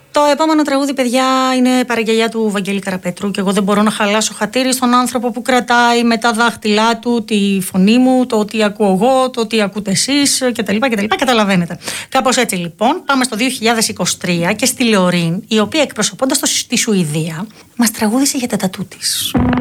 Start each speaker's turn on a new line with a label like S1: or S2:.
S1: Το επόμενο τραγούδι, παιδιά, είναι παραγγελιά του Βαγγέλη Καραπέτρου και εγώ δεν μπορώ να χαλάσω χατήρι στον άνθρωπο που κρατάει με τα δάχτυλά του τη φωνή μου, το τι ακούω εγώ, το τι ακούτε εσείς κτλ. Καταλαβαίνετε. Κάπως έτσι λοιπόν, πάμε στο 2023 και στη Λεωρίν, η οποία εκπροσωπώντας τη Σουηδία μας τραγούδισε για τα τατού της.